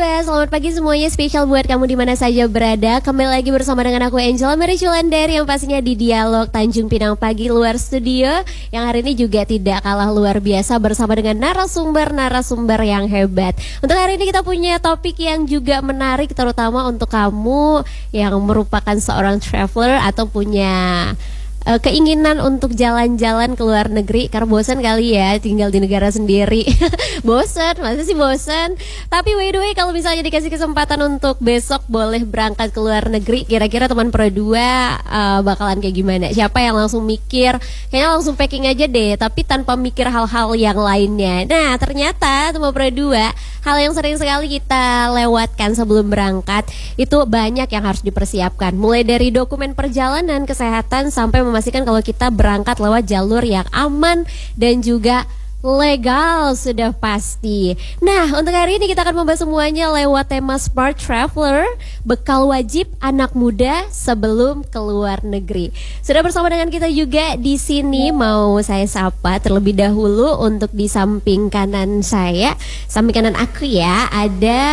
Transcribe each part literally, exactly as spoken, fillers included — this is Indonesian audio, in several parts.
Mahasiswa, selamat pagi semuanya, spesial buat kamu di mana saja berada. Kembali lagi bersama dengan aku Angela Mericulandari yang pastinya di Dialog Tanjung Pinang Pagi luar studio, yang hari ini juga tidak kalah luar biasa bersama dengan narasumber-narasumber yang hebat. Untuk hari ini kita punya topik yang juga menarik, terutama untuk kamu yang merupakan seorang traveler atau punya Uh, keinginan untuk jalan-jalan ke luar negeri karena bosan kali ya tinggal di negara sendiri. Bosan, masa sih bosan? Tapi by the way, kalau misalnya dikasih kesempatan untuk besok boleh berangkat ke luar negeri, kira-kira teman Pro dua uh, bakalan kayak gimana? Siapa yang langsung mikir kayaknya langsung packing aja deh, tapi tanpa mikir hal-hal yang lainnya? Nah, ternyata teman Pro dua, hal yang sering sekali kita lewatkan sebelum berangkat itu banyak yang harus dipersiapkan, mulai dari dokumen perjalanan, kesehatan, sampai memastikan kalau kita berangkat lewat jalur yang aman dan juga legal sudah pasti. Nah, untuk hari ini kita akan membahas semuanya lewat tema Smart Traveler, bekal wajib anak muda sebelum ke luar negeri. Sudah bersama dengan kita juga di sini, mau saya sapa terlebih dahulu untuk di samping kanan saya, samping kanan aku ya, ada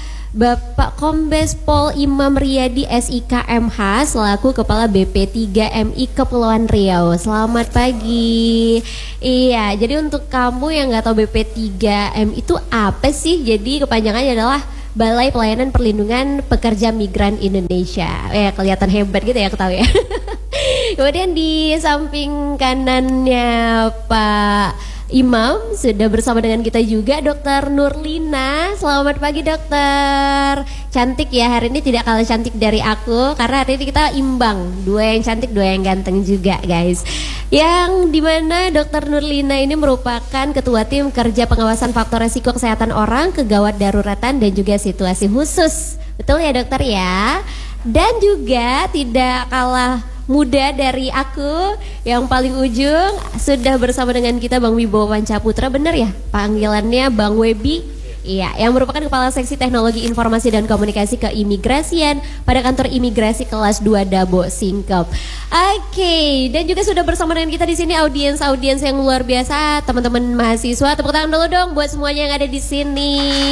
Bapak Kombes Pol Imam Riyadi S I K M H selaku Kepala B P tiga M I Kepulauan Riau. Selamat pagi. Iya, jadi untuk kamu yang nggak tahu B P tiga M I itu apa sih? Jadi kepanjangannya adalah Balai Pelayanan Perlindungan Pekerja Migran Indonesia. Ya, kelihatan hebat gitu ya, ketahui ya. Kemudian di samping kanannya Pak Imam sudah bersama dengan kita juga Dokter Nurlina. Selamat pagi dokter. Cantik ya hari ini, tidak kalah cantik dari aku karena hari ini kita imbang, dua yang cantik dua yang ganteng juga guys. Yang dimana Dokter Nurlina ini merupakan Ketua Tim Kerja Pengawasan Faktor Resiko Kesehatan Orang, Kegawat Daruratan dan juga Situasi Khusus. Betul ya dokter ya. Dan juga tidak kalah muda dari aku, yang paling ujung sudah bersama dengan kita Bang Wibowo Pancaputra, bener ya panggilannya Bang Webi? Iya, yang merupakan Kepala Seksi Teknologi Informasi dan Komunikasi Keimigrasian pada Kantor Imigrasi Kelas dua Dabo Singkep. Oke, dan juga sudah bersama dengan kita di sini audiens-audiens yang luar biasa, teman-teman mahasiswa. Tepuk tangan dulu dong buat semuanya yang ada di sini.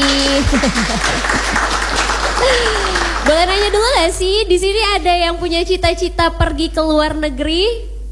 Boleh nanya dulu gak sih, di sini ada yang punya cita-cita pergi ke luar negeri?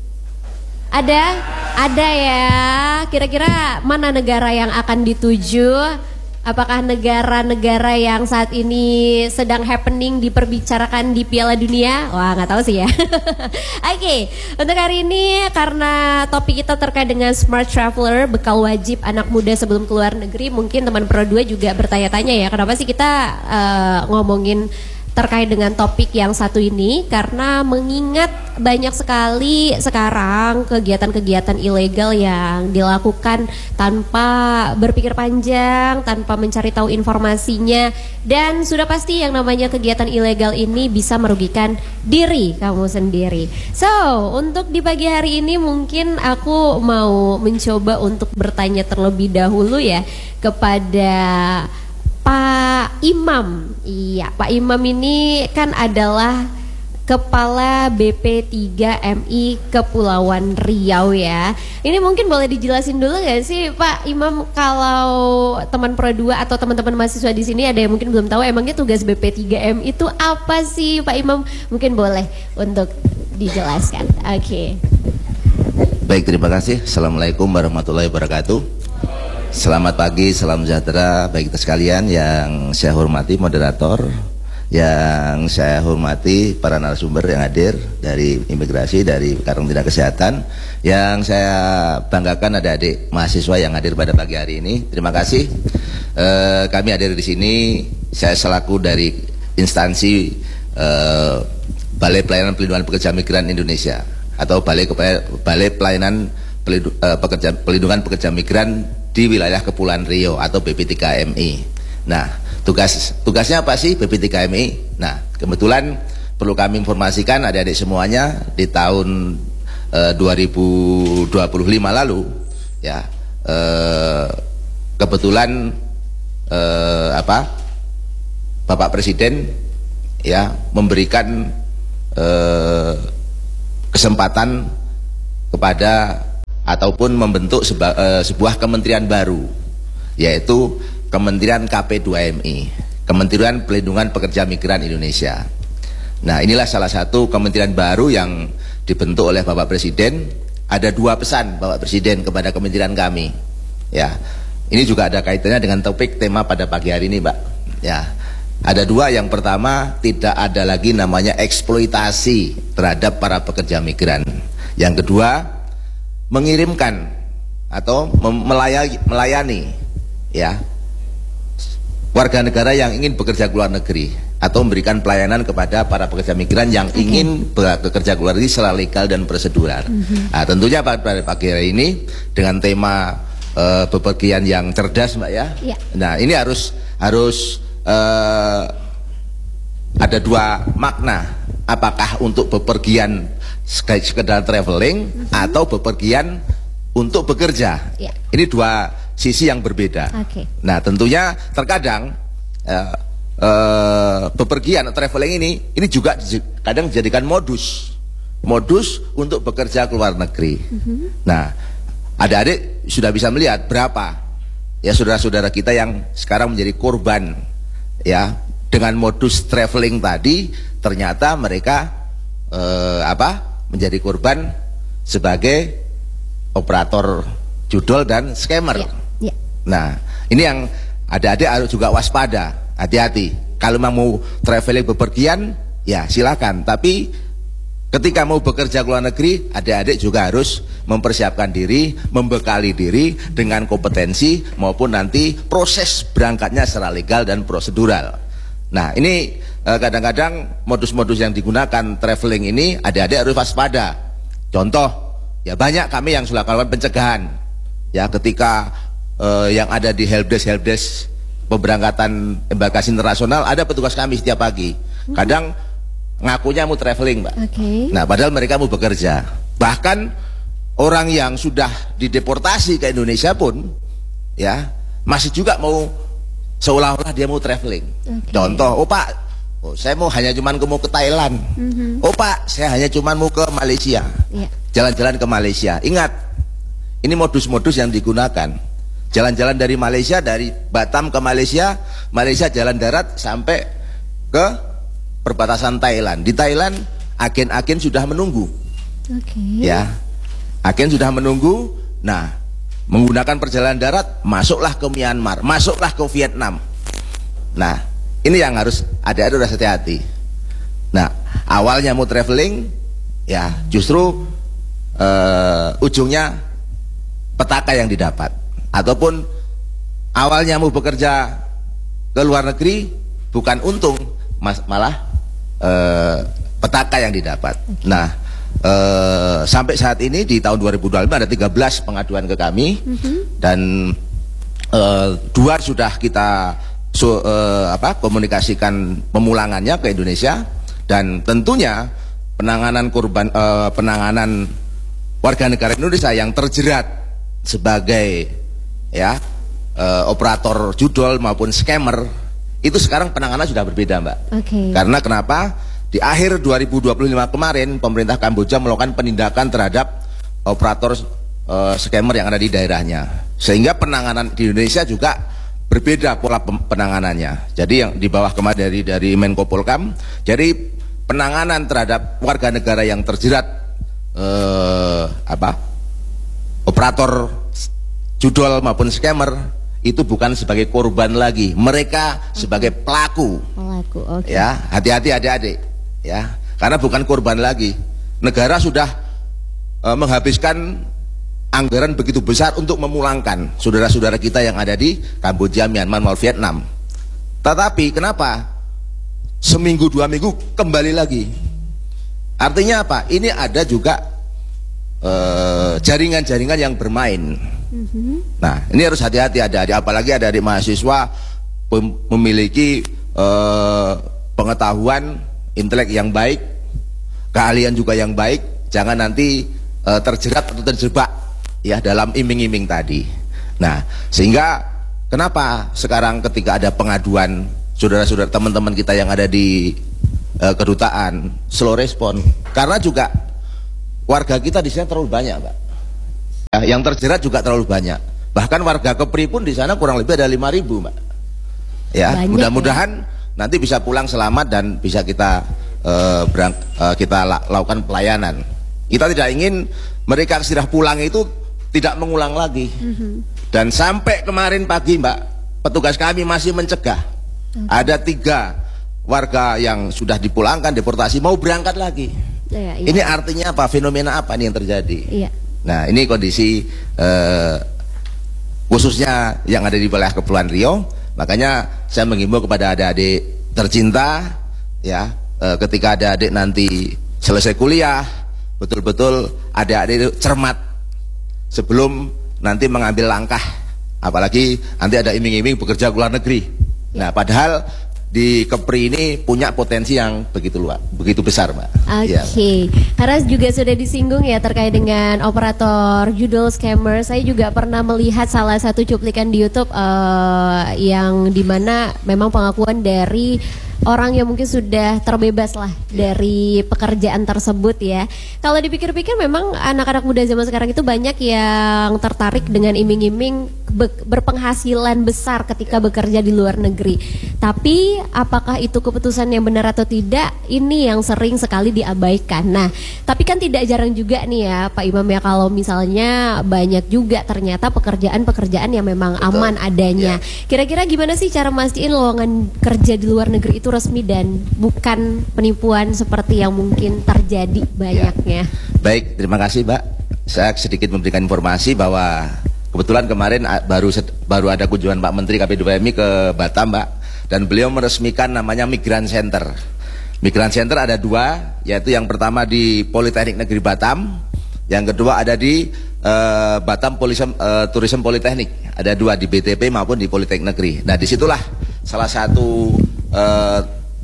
Ada? Ada ya. Kira-kira mana negara yang akan dituju? Apakah negara-negara yang saat ini sedang happening, diperbicarakan di Piala Dunia? Wah, nggak tahu sih ya. Oke, okay, untuk hari ini karena topik kita terkait dengan Smart Traveler, bekal wajib anak muda sebelum keluar negeri, mungkin teman Pro dua juga bertanya-tanya ya, kenapa sih kita uh, ngomongin terkait dengan topik yang satu ini, karena mengingat banyak sekali sekarang kegiatan-kegiatan ilegal yang dilakukan tanpa berpikir panjang, tanpa mencari tahu informasinya, dan sudah pasti yang namanya kegiatan ilegal ini bisa merugikan diri kamu sendiri. So, untuk di pagi hari ini mungkin aku mau mencoba untuk bertanya terlebih dahulu ya kepada Pak Imam. Iya, Pak Imam ini kan adalah Kepala B P tiga M I Kepulauan Riau ya. Ini mungkin boleh dijelasin dulu gak sih Pak Imam, kalau teman Pro dua atau teman-teman mahasiswa di sini ada yang mungkin belum tahu emangnya tugas B P tiga M I itu apa sih Pak Imam? Mungkin boleh untuk dijelaskan. Oke. Okay. Baik, terima kasih. Assalamualaikum warahmatullahi wabarakatuh. Selamat pagi, salam sejahtera bagi kita sekalian. Yang saya hormati moderator, yang saya hormati para narasumber yang hadir dari imigrasi, dari karantina kesehatan, yang saya banggakan adik-adik mahasiswa yang hadir pada pagi hari ini. Terima kasih. E, kami hadir di sini, saya selaku dari instansi e, Balai Pelayanan Perlindungan Pekerja Migran Indonesia atau Balai Balai Pelayanan Perlindungan Pekerja Migran di wilayah Kepulauan Riau atau B P tiga M I. Nah, tugas tugasnya apa sih B P tiga M I? Nah, kebetulan perlu kami informasikan adik-adik semuanya, di tahun eh, dua ribu dua puluh lima lalu ya, eh, kebetulan eh, apa Bapak Presiden ya memberikan eh, kesempatan kepada ataupun membentuk seba, uh, sebuah kementerian baru, yaitu Kementerian K P dua M I. Kementerian Pelindungan Pekerja Migran Indonesia. Nah, inilah salah satu kementerian baru yang dibentuk oleh Bapak Presiden. Ada dua pesan Bapak Presiden kepada kementerian kami. Ya, ini juga ada kaitannya dengan topik tema pada pagi hari ini, Mbak. Ya, ada dua. Yang pertama, tidak ada lagi namanya eksploitasi terhadap para pekerja migran. Yang kedua, mengirimkan atau melayani, melayani ya warga negara yang ingin bekerja ke luar negeri atau memberikan pelayanan kepada para pekerja migran yang okay. ingin bekerja ke luar negeri secara legal dan prosedural. Mm-hmm. Nah, tentunya pada pagi hari ini dengan tema uh, bepergian yang cerdas, Mbak ya. Yeah. Nah, ini harus harus uh, ada dua makna. Apakah untuk bepergian sekedar traveling mm-hmm. atau bepergian untuk bekerja. Yeah. Ini dua sisi yang berbeda. Okay. Nah, tentunya terkadang uh, uh, bepergian atau traveling ini ini juga kadang dijadikan modus modus untuk bekerja ke luar negeri. Mm-hmm. Nah, adik-adik sudah bisa melihat berapa ya saudara-saudara kita yang sekarang menjadi korban ya dengan modus traveling tadi. Ternyata mereka uh, apa? menjadi korban sebagai operator judol dan scammer. Ya, ya. Nah, ini yang adik-adik harus juga waspada, hati-hati. Kalau mau traveling bepergian, ya silakan. Tapi ketika mau bekerja ke luar negeri, adik-adik juga harus mempersiapkan diri, membekali diri dengan kompetensi maupun nanti proses berangkatnya secara legal dan prosedural. Nah, ini kadang-kadang modus-modus yang digunakan traveling ini adik-adik harus waspada. Contoh, ya banyak kami yang sudah melakukan pencegahan. Ya ketika eh, yang ada di helpdesk helpdesk pemberangkatan embarkasi internasional ada petugas kami setiap pagi. Kadang ngakunya mau traveling, Mbak. Okay. Nah, padahal mereka mau bekerja. Bahkan orang yang sudah dideportasi ke Indonesia pun ya masih juga mau seolah-olah dia mau traveling. Okay. Contoh, oh Pak, oh, saya mau hanya cuman mau ke Thailand. Mm-hmm. Oh Pak, saya hanya cuman mau ke Malaysia. Yeah. Jalan-jalan ke Malaysia. Ingat, ini modus-modus yang digunakan. Jalan-jalan dari Malaysia, dari Batam ke Malaysia, Malaysia jalan darat sampai ke perbatasan Thailand. Di Thailand, agen-agen sudah menunggu. Okay. Ya, agen sudah menunggu. Nah, menggunakan perjalanan darat, masuklah ke Myanmar, masuklah ke Vietnam. Nah, ini yang harus ada-ada harus hati-hati. Nah, awalnya mau traveling, ya justru uh, ujungnya petaka yang didapat. Ataupun awalnya mau bekerja ke luar negeri, bukan untung, mas, malah uh, petaka yang didapat. Okay. Nah, uh, sampai saat ini di tahun dua ribu dua puluh lima ada tiga belas pengaduan ke kami, mm-hmm. dan uh, dua sudah kita So, uh, apa, komunikasikan pemulangannya ke Indonesia, dan tentunya penanganan korban uh, penanganan warga negara Indonesia yang terjerat sebagai ya uh, operator judol maupun scammer itu sekarang penanganan sudah berbeda, Mbak. Okay. Karena kenapa? Di akhir dua ribu dua puluh lima kemarin pemerintah Kamboja melakukan penindakan terhadap operator uh, scammer yang ada di daerahnya, sehingga penanganan di Indonesia juga berbeda pola penanganannya. Jadi yang di bawah kemarin dari dari Menko Polkam, jadi penanganan terhadap warga negara yang terjerat eh, apa operator judol maupun scammer itu bukan sebagai korban lagi, mereka sebagai pelaku. Pelaku, oke. Okay. Ya, hati-hati adik-adik, ya, karena bukan korban lagi. Negara sudah eh, menghabiskan anggaran begitu besar untuk memulangkan saudara-saudara kita yang ada di Kamboja, Myanmar, maupun Vietnam. Tetapi kenapa seminggu dua minggu kembali lagi? Artinya apa? Ini ada juga jaringan-jaringan uh, yang bermain. Mm-hmm. Nah, ini harus hati-hati, ada-ada. Apalagi ada adik mahasiswa memiliki uh, pengetahuan, intelek yang baik, keahlian juga yang baik. Jangan nanti uh, terjerat atau terjebak ya dalam iming-iming tadi. Nah, sehingga kenapa sekarang ketika ada pengaduan saudara-saudara teman-teman kita yang ada di uh, kedutaan slow respon, karena juga warga kita di sana terlalu banyak, Pak. Ya, yang terjerat juga terlalu banyak. Bahkan warga Kepri pun di sana kurang lebih ada lima ribu, Mbak. Ya, mudah-mudahan ya. nanti bisa pulang selamat dan bisa kita uh, berang, uh, kita la lakukan pelayanan. Kita tidak ingin mereka sudah pulang itu tidak mengulang lagi. Mm-hmm. Dan sampai kemarin pagi, Mbak, petugas kami masih mencegah. Okay. Ada tiga warga yang sudah dipulangkan, deportasi, mau berangkat lagi. Ya, iya. Ini artinya apa? Fenomena apa nih yang terjadi? Iya. Nah, ini kondisi uh, khususnya yang ada di wilayah Kepulauan Riau. Makanya saya menghimbau kepada adik-adik tercinta, ya, uh, ketika adik-adik nanti selesai kuliah, betul-betul adik-adik cermat sebelum nanti mengambil langkah, apalagi nanti ada iming-iming bekerja ke luar negeri. Nah, padahal di Kepri ini punya potensi yang begitu luas, begitu besar, Mbak. Oke, okay. Ya. Karena juga sudah disinggung ya terkait dengan operator judul scammer. Saya juga pernah melihat salah satu cuplikan di YouTube uh, yang dimana memang pengakuan dari orang yang mungkin sudah terbebas lah dari pekerjaan tersebut ya. Kalau dipikir-pikir memang anak-anak muda zaman sekarang itu banyak yang tertarik dengan iming-iming berpenghasilan besar ketika bekerja di luar negeri. Tapi apakah itu keputusan yang benar atau tidak? Ini yang sering sekali diabaikan. Nah, tapi kan tidak jarang juga nih ya Pak Imam ya, kalau misalnya banyak juga ternyata pekerjaan-pekerjaan yang memang Betul. Aman adanya. Kira-kira gimana sih cara mastiin lowongan kerja di luar negeri itu resmi dan bukan penipuan seperti yang mungkin terjadi banyaknya? Ya. Baik, terima kasih Mbak. Saya sedikit memberikan informasi bahwa kebetulan kemarin baru baru ada kunjungan Pak Menteri K P dua M I ke Batam, Mbak, dan beliau meresmikan namanya Migran Center. Migran Center ada dua, yaitu yang pertama di Politeknik Negeri Batam, yang kedua ada di uh, Batam Tourism, uh, Tourism Politeknik. Ada dua di B T P maupun di Politeknik Negeri. Nah, disitulah salah satu uh,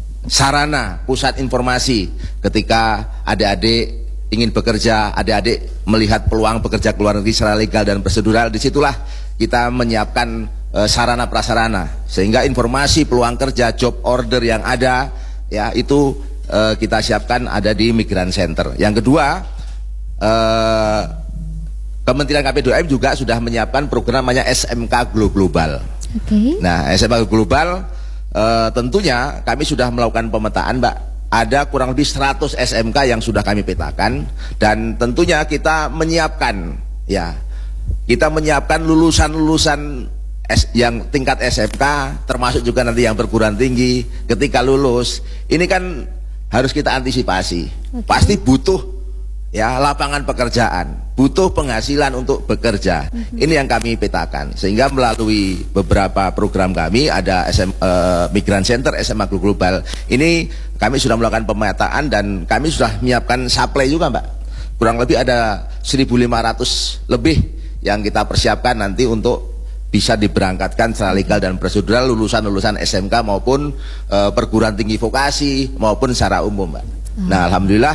sarana pusat informasi ketika adik-adik ingin bekerja, adik-adik melihat peluang bekerja ke luar negeri secara legal dan prosedural. Disitulah kita menyiapkan e, sarana prasarana sehingga informasi peluang kerja, job order yang ada ya itu e, kita siapkan ada di Migran Center. Yang kedua, e, Kementerian K P dua M juga sudah menyiapkan program namanya S M K Global. Okay. Nah, S M K Global e, tentunya kami sudah melakukan pemetaan, Mbak. Ada kurang lebih seratus S M K yang sudah kami petakan, dan tentunya kita menyiapkan ya kita menyiapkan lulusan-lulusan yang tingkat S M K, termasuk juga nanti yang perguruan tinggi. Ketika lulus ini kan harus kita antisipasi. Okay. Pasti butuh ya lapangan pekerjaan, butuh penghasilan untuk bekerja. Mm-hmm. Ini yang kami petakan, sehingga melalui beberapa program kami ada S M, uh, Migran Center, S M A Global. Ini kami sudah melakukan pemetaan dan kami sudah menyiapkan supply juga, Mbak. Kurang lebih ada seribu lima ratus lebih yang kita persiapkan nanti untuk bisa diberangkatkan secara legal dan prosedural lulusan-lulusan S M K maupun uh, perguruan tinggi vokasi maupun secara umum, Mbak. Mm. Nah, alhamdulillah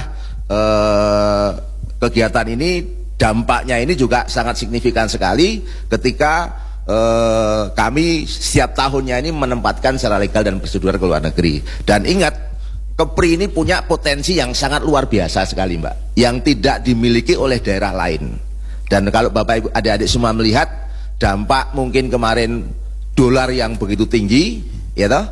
Eh, kegiatan ini dampaknya ini juga sangat signifikan sekali ketika eh, kami setiap tahunnya ini menempatkan secara legal dan prosedural ke luar negeri. Dan ingat, Kepri ini punya potensi yang sangat luar biasa sekali, Mbak, yang tidak dimiliki oleh daerah lain. Dan kalau Bapak Ibu adik-adik semua melihat dampak mungkin kemarin dolar yang begitu tinggi, ya toh,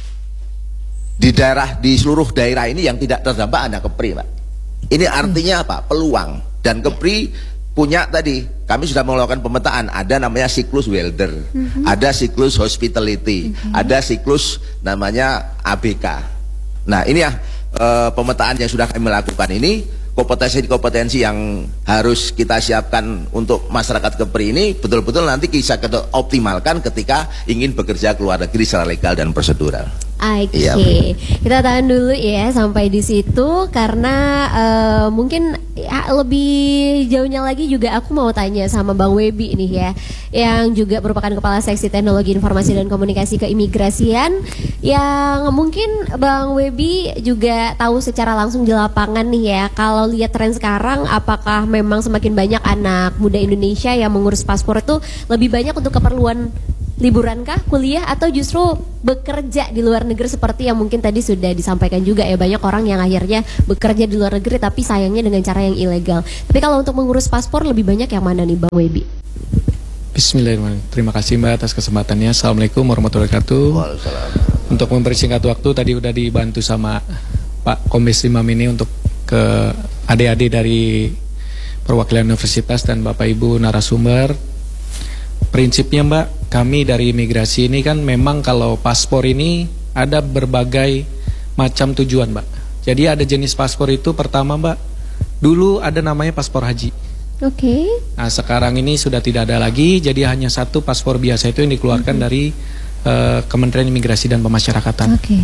di daerah di seluruh daerah ini yang tidak terdampak ada Kepri, Mbak. Ini artinya apa? Peluang. Dan Kepri punya tadi, kami sudah melakukan pemetaan, ada namanya siklus welder, mm-hmm. ada siklus hospitality, mm-hmm. ada siklus namanya A B K. Nah, ini ya e, pemetaan yang sudah kami lakukan ini, kompetensi-kompetensi yang harus kita siapkan untuk masyarakat Kepri ini betul-betul nanti bisa kita optimalkan ketika ingin bekerja ke luar negeri secara legal dan prosedural. Oke, okay. Iya, kita tahan dulu ya sampai di situ karena uh, mungkin ya, lebih jauhnya lagi juga aku mau tanya sama Bang Webi nih ya, yang juga merupakan Kepala Seksi Teknologi Informasi dan Komunikasi Keimigrasian, yang mungkin Bang Webi juga tahu secara langsung di lapangan nih ya, kalau lihat tren sekarang apakah memang semakin banyak anak muda Indonesia yang mengurus paspor itu lebih banyak untuk keperluan liburan kah, kuliah, atau justru bekerja di luar negeri seperti yang mungkin tadi sudah disampaikan juga ya, banyak orang yang akhirnya bekerja di luar negeri tapi sayangnya dengan cara yang ilegal. Tapi kalau untuk mengurus paspor lebih banyak yang mana nih Bang Webi? Bismillahirrahmanirrahim. Terima kasih Mbak atas kesempatannya. Assalamualaikum warahmatullahi wabarakatuh. Waalaikumsalam. Untuk mempersingkat waktu, tadi udah dibantu sama Pak Kombes Imam ini untuk ke adik-adik dari perwakilan universitas dan Bapak Ibu narasumber. Prinsipnya Mbak, kami dari imigrasi ini kan memang kalau paspor ini ada berbagai macam tujuan Mbak. Jadi ada jenis paspor itu pertama Mbak, dulu ada namanya paspor haji. Oke. Okay. Nah sekarang ini sudah tidak ada lagi, jadi hanya satu paspor biasa itu yang dikeluarkan mm-hmm. dari uh, Kementerian Imigrasi dan Pemasyarakatan. Oke. Okay.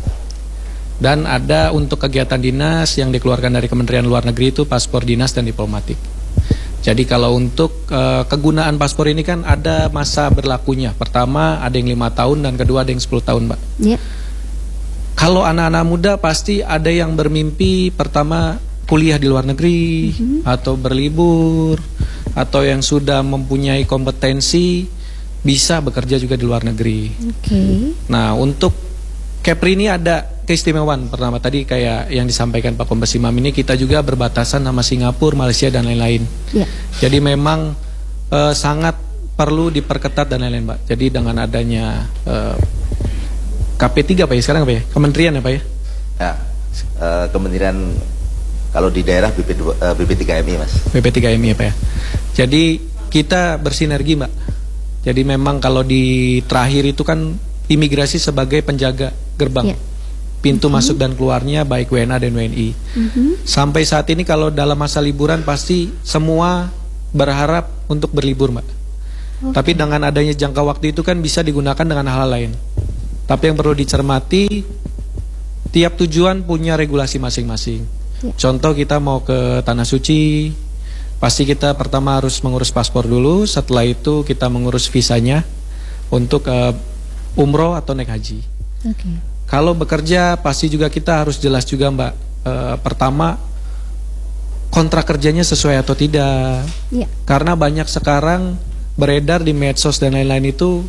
Dan ada untuk kegiatan dinas yang dikeluarkan dari Kementerian Luar Negeri itu paspor dinas dan diplomatik. Jadi kalau untuk uh, kegunaan paspor ini kan ada masa berlakunya. Pertama ada yang lima tahun dan kedua ada yang sepuluh tahun Mbak. Yeah. Kalau anak-anak muda pasti ada yang bermimpi pertama kuliah di luar negeri, mm-hmm. atau berlibur, atau yang sudah mempunyai kompetensi bisa bekerja juga di luar negeri. Okay. Nah untuk Kepri ini ada keistimewaan. Pertama tadi kayak yang disampaikan Pak Kombes Imam ini, kita juga berbatasan sama Singapura, Malaysia dan lain-lain. Yeah. Jadi memang uh, sangat perlu diperketat dan lain-lain Mbak. Jadi dengan adanya uh, K P tiga Pak ya sekarang apa ya? Kementerian ya Pak ya? Ya, uh, Kementerian. Kalau di daerah B P, uh, B P tiga M I Mas. B P tiga M I ya Pak ya. Jadi kita bersinergi Mbak. Jadi memang kalau di terakhir itu kan imigrasi sebagai penjaga gerbang. Yeah. Pintu mm-hmm. masuk dan keluarnya baik W N A dan W N I. Mm-hmm. Sampai saat ini kalau dalam masa liburan pasti semua berharap untuk berlibur Mbak. Okay. Tapi dengan adanya jangka waktu itu kan bisa digunakan dengan hal-hal lain. Tapi yang perlu dicermati, tiap tujuan punya regulasi masing-masing. Ya. Contoh kita mau ke Tanah Suci, pasti kita pertama harus mengurus paspor dulu. Setelah itu kita mengurus visanya untuk uh, umroh atau naik haji. Okay. Kalau bekerja pasti juga kita harus jelas juga Mbak. Uh, pertama kontrak kerjanya sesuai atau tidak. Ya. Karena banyak sekarang beredar di medsos dan lain-lain itu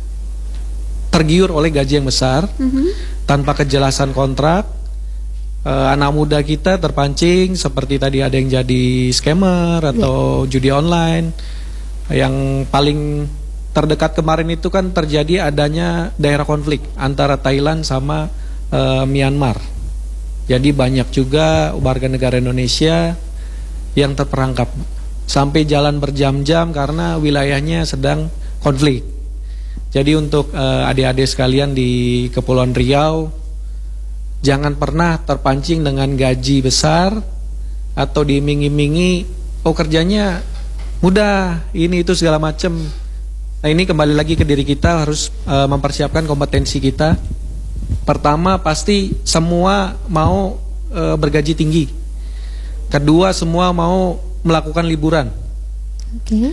tergiur oleh gaji yang besar, mm-hmm. tanpa kejelasan kontrak. Uh, anak muda kita terpancing seperti tadi ada yang jadi scammer atau yeah. judi online. Yang paling terdekat kemarin itu kan terjadi adanya daerah konflik antara Thailand sama uh, Myanmar. Jadi banyak juga warga negara Indonesia yang terperangkap sampai jalan berjam-jam karena wilayahnya sedang konflik. Jadi untuk uh, adik-adik sekalian di Kepulauan Riau, jangan pernah terpancing dengan gaji besar atau diiming-imingi, oh kerjanya mudah, ini itu segala macam. Nah ini kembali lagi ke diri kita, harus uh, mempersiapkan kompetensi kita. Pertama pasti semua mau uh, bergaji tinggi. Kedua semua mau melakukan liburan. Oke.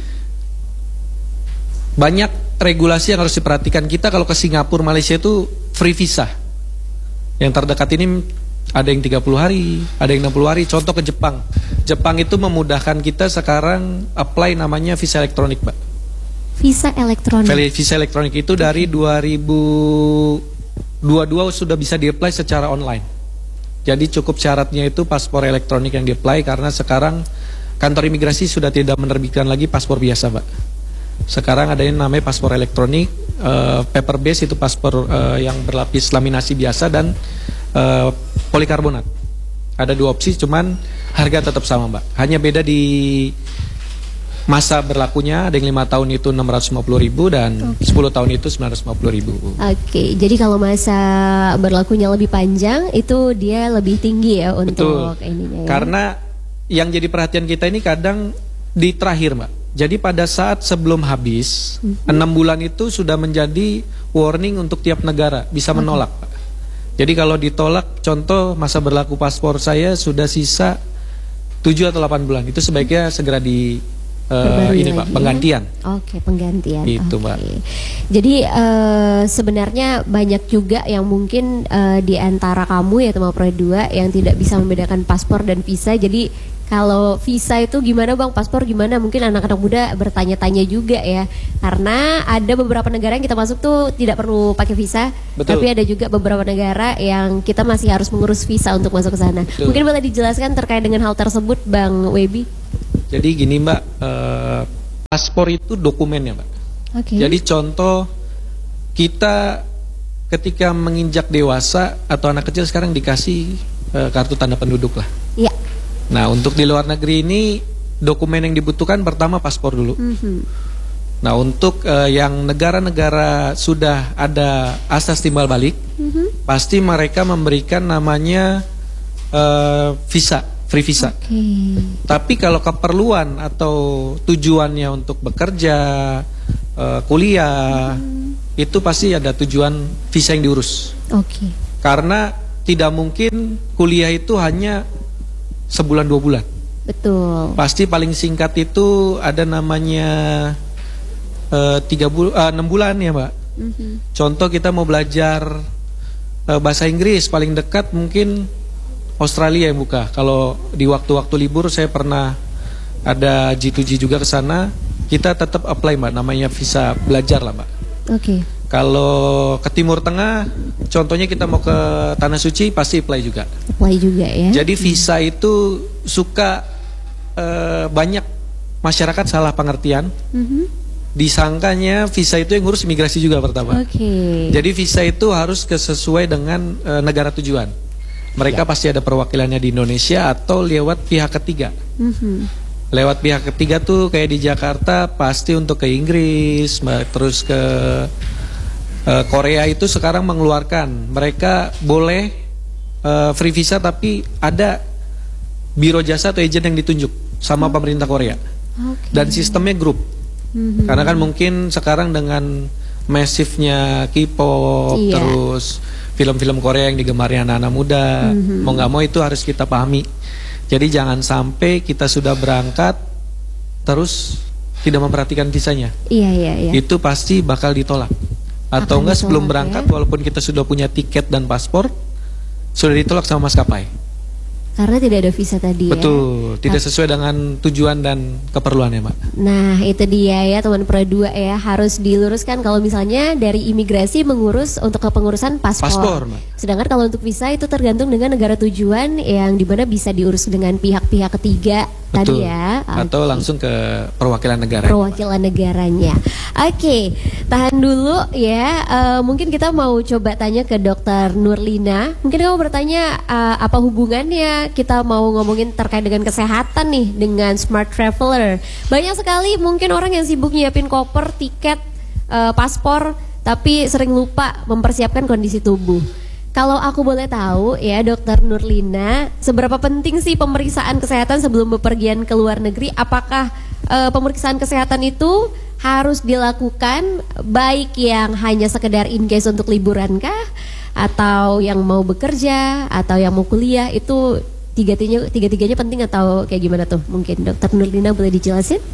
Banyak regulasi yang harus diperhatikan. Kita kalau ke Singapura, Malaysia itu free visa. Yang terdekat ini ada yang tiga puluh hari, ada yang enam puluh hari. Contoh ke Jepang. Jepang itu memudahkan kita sekarang apply namanya visa elektronik, Pak. Visa elektronik. Visa elektronik itu dari dua ribu dua puluh dua sudah bisa di-apply secara online. Jadi cukup syaratnya itu paspor elektronik yang di-apply, karena sekarang kantor imigrasi sudah tidak menerbitkan lagi paspor biasa, Pak. Sekarang ada yang namanya paspor elektronik, uh, paper base itu paspor uh, yang berlapis laminasi biasa, dan uh, polikarbonat. Ada dua opsi, cuman harga tetap sama, Mbak. Hanya beda di masa berlakunya, ada yang lima tahun itu enam ratus lima puluh ribu dan okay. sepuluh tahun itu sembilan ratus lima puluh ribu. Oke, okay, jadi kalau masa berlakunya lebih panjang itu dia lebih tinggi ya untuk Betul. ininya ya. Karena yang jadi perhatian kita ini kadang di terakhir, Mbak. Jadi pada saat sebelum habis enam mm-hmm. bulan itu sudah menjadi warning untuk tiap negara bisa menolak, Pak. Jadi kalau ditolak, contoh masa berlaku paspor saya sudah sisa tujuh atau delapan bulan, itu sebaiknya segera di Uh, ini Pak, penggantian. Ya? Oke, penggantian. Itu, okay. Mbak. Jadi uh, sebenarnya banyak juga yang mungkin uh, di antara kamu ya teman Pro dua yang tidak bisa membedakan paspor dan visa. Jadi kalau visa itu gimana Bang, paspor gimana? Mungkin anak-anak muda bertanya-tanya juga ya. Karena ada beberapa negara yang kita masuk tuh tidak perlu pakai visa. Betul. Tapi ada juga beberapa negara yang kita masih harus mengurus visa untuk masuk ke sana. Betul. Mungkin boleh dijelaskan terkait dengan hal tersebut Bang Webi? Jadi gini Mbak, uh, paspor itu dokumennya, Pak. Oke. Jadi contoh kita ketika menginjak dewasa atau anak kecil sekarang dikasih uh, kartu tanda penduduk lah. Iya. Nah, untuk di luar negeri ini dokumen yang dibutuhkan pertama paspor dulu. Mm-hmm. Nah, untuk uh, yang negara-negara sudah ada asas timbal balik, mm-hmm. pasti mereka memberikan namanya uh, visa, free visa. Okay. Tapi kalau keperluan atau tujuannya untuk bekerja, uh, kuliah, mm-hmm. itu pasti ada tujuan visa yang diurus. Oke. Okay. Karena tidak mungkin kuliah itu hanya sebulan dua bulan. Betul. Pasti paling singkat itu ada namanya uh, tiga bul uh, enam bulan ya, Mbak. Mm-hmm. Contoh kita mau belajar uh, bahasa Inggris, paling dekat mungkin Australia yang buka. Kalau di waktu-waktu libur saya pernah ada G dua G juga ke sana, kita tetap apply, Mbak, namanya visa belajar lah, Mbak. Oke. Okay. Kalau ke Timur Tengah, contohnya kita mau ke Tanah Suci, pasti apply juga. Apply juga ya. Jadi visa hmm. itu suka uh, banyak masyarakat salah pengertian. Mm-hmm. Disangkanya visa itu yang ngurus imigrasi juga pertama. Oke. Okay. Jadi visa itu harus sesuai dengan uh, negara tujuan. Mereka ya. Pasti ada perwakilannya di Indonesia atau lewat pihak ketiga. Mm-hmm. Lewat pihak ketiga tuh kayak di Jakarta pasti untuk ke Inggris, terus ke uh, Korea itu sekarang mengeluarkan. Mereka boleh uh, free visa tapi ada biro jasa atau agen yang ditunjuk sama oh. pemerintah Korea. Okay. Dan sistemnya grup. Mm-hmm. Karena kan mungkin sekarang dengan masifnya K-pop, iya. terus film-film Korea yang digemari anak-anak muda, mm-hmm. mau nggak mau itu harus kita pahami. Jadi jangan sampai kita sudah berangkat terus tidak memperhatikan visanya. Iya, iya, iya. Itu pasti bakal ditolak. Atau akan enggak ditolak, sebelum berangkat ya? Walaupun kita sudah punya tiket dan paspor, sudah ditolak sama maskapai. Karena tidak ada visa tadi. Betul, ya? Tidak sesuai dengan tujuan dan keperluannya, Mbak. Nah, itu dia ya teman Pro dua ya, harus diluruskan kalau misalnya dari imigrasi mengurus untuk kepengurusan paspor. Paspor, Mbak. Sedangkan kalau untuk visa itu tergantung dengan negara tujuan yang dimana bisa diurus dengan pihak-pihak ketiga. Betul. Tadi ya. Atau okay. langsung ke perwakilan negara. Perwakilan negaranya. Oke, okay. Tahan dulu ya. Uh, mungkin kita mau coba tanya ke Dokter Nurlina. Mungkin kamu bertanya uh, apa hubungannya kita mau ngomongin terkait dengan kesehatan nih dengan Smart Traveler. Banyak sekali mungkin orang yang sibuk nyiapin koper, tiket, uh, paspor, tapi sering lupa mempersiapkan kondisi tubuh. Kalau aku boleh tahu ya Dokter Nurlina, seberapa penting sih pemeriksaan kesehatan sebelum bepergian ke luar negeri? Apakah e, pemeriksaan kesehatan itu harus dilakukan baik yang hanya sekedar in case untuk liburan kah? Atau yang mau bekerja, atau yang mau kuliah, itu tiga-tiganya, tiga-tiganya penting atau kayak gimana tuh? Mungkin Dokter Nurlina boleh dijelasin?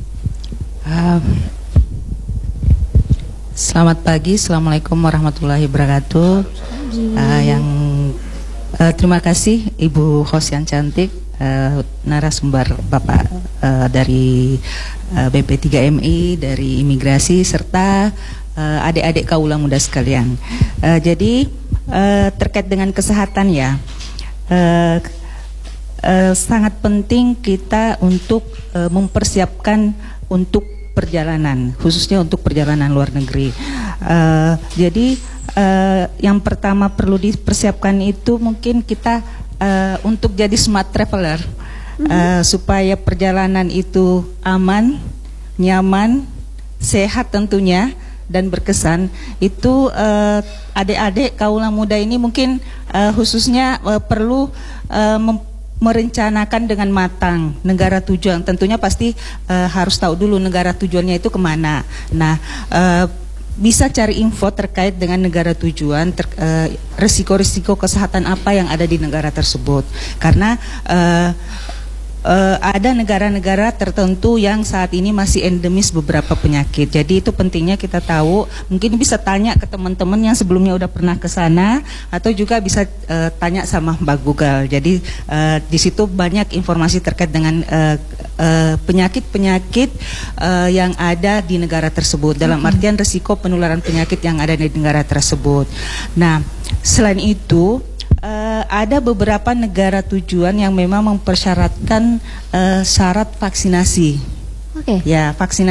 Um. Selamat pagi, Assalamualaikum warahmatullahi wabarakatuh. Uh, yang uh, terima kasih Ibu host yang cantik, uh, narasumber Bapak uh, dari uh, B P tiga M I, dari imigrasi, serta uh, adik-adik kaula muda sekalian. Uh, jadi uh, terkait dengan kesehatan ya, uh, uh, sangat penting kita untuk uh, mempersiapkan untuk perjalanan, khususnya untuk perjalanan luar negeri. Uh, jadi uh, yang pertama perlu dipersiapkan itu mungkin kita uh, untuk jadi smart traveler, mm-hmm. uh, supaya perjalanan itu aman, nyaman, sehat tentunya dan berkesan. Itu uh, adik-adik kaula muda ini mungkin uh, khususnya uh, perlu uh, mem- merencanakan dengan matang negara tujuan. Tentunya pasti uh, harus tahu dulu negara tujuannya itu kemana. Nah, uh, bisa cari info terkait dengan negara tujuan, ter, uh, resiko-resiko kesehatan apa yang ada di negara tersebut. Karena uh, Uh, ada negara-negara tertentu yang saat ini masih endemis beberapa penyakit. Jadi itu pentingnya kita tahu. Mungkin bisa tanya ke teman-teman yang sebelumnya udah pernah ke sana, atau juga bisa uh, tanya sama Mbak Google. Jadi uh, di situ banyak informasi terkait dengan uh, uh, penyakit-penyakit uh, yang ada di negara tersebut. Dalam artian resiko penularan penyakit yang ada di negara tersebut. Nah, selain itu, Uh, ada beberapa negara tujuan yang memang mempersyaratkan uh, syarat vaksinasi. Oke. Okay. Ya, vaksinasi.